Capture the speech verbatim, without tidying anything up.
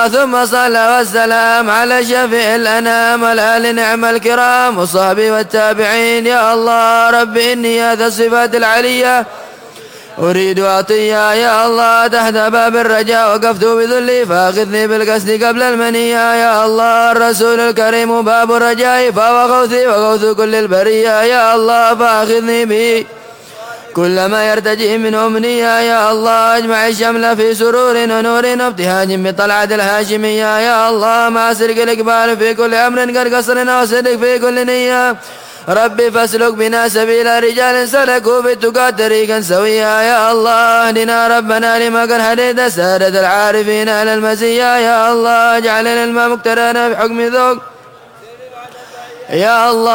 الله ثم صلى والسلام على شفيع الأنام والآل نعم الكرام والصحب والتابعين. يا الله رب إني هذا الصفات العلية أريد عطية يا الله تحت باب الرجاء وقفت بذلي فأخذني بالقصد قبل المنية. يا الله الرسول الكريم باب الرجاء فهو غوثي وغوث كل البرية. يا الله فأخذني به كل ما يرتجي من أمنية. يا الله اجمع الشمل في سرور ونور وابتهاج بطلعة الهاشمية. يا الله مع سرق الإقبال في كل أمر قد قصرنا وصدق في كل نية. ربي فاسلك بنا سبيل رجال سلكوا في التقى طريقا سويا. يا الله اهدنا ربنا لما قد هديت سادة العارفين على المزية. يا الله اجعل العلم مقترنا بحكم ذوق. يا الله